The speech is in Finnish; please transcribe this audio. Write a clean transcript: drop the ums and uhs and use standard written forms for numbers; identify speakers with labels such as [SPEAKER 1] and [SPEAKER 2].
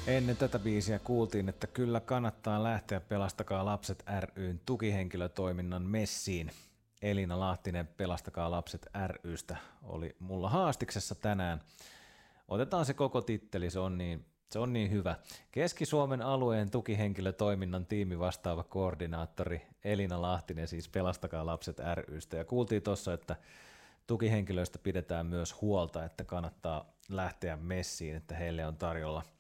[SPEAKER 1] Ennen tätä biisiä kuultiin, että kyllä kannattaa lähteä Pelastakaa lapset ry:n tukihenkilötoiminnan messiin. Elina Lahtinen Pelastakaa lapset ry:stä oli mulla haastiksessa tänään. Otetaan se koko titteli, se on niin hyvä. Keski-Suomen alueen tukihenkilötoiminnan tiimi vastaava koordinaattori Elina Lahtinen siis Pelastakaa lapset ry:stä. Ja kuultiin tuossa, että tukihenkilöistä pidetään myös huolta, että kannattaa lähteä messiin, että heille on tarjolla